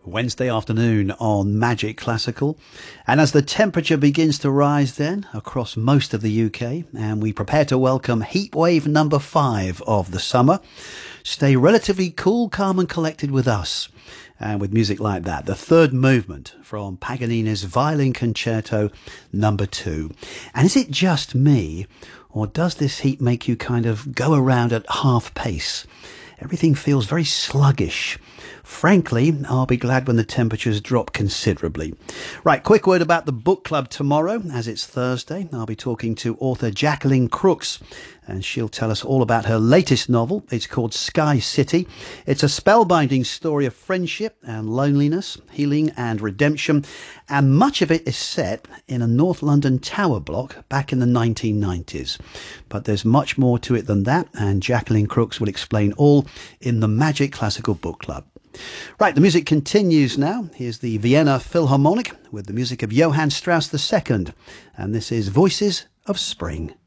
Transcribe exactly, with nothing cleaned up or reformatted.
Wednesday afternoon on Magic Classical. And as the temperature begins to rise then across most of the U K and we prepare to welcome heat wave number five of the summer, stay relatively cool, calm and collected with us. And with music like that, the third movement from Paganini's Violin Concerto number two. And is it just me, or does this heat make you kind of go around at half pace? Everything feels very sluggish. Frankly, I'll be glad when the temperatures drop considerably. Right, quick word about the book club tomorrow, as it's Thursday. I'll be talking to author Jacqueline Crooks, and she'll tell us all about her latest novel. It's called Sky City. It's a spellbinding story of friendship and loneliness, healing and redemption, and much of it is set in a North London tower block back in the nineteen nineties. But there's much more to it than that, and Jacqueline Crooks will explain all in the Magic Classical Book Club. Right, the music continues now. Here's the Vienna Philharmonic with the music of Johann Strauss the Second, and this is Voices of Spring.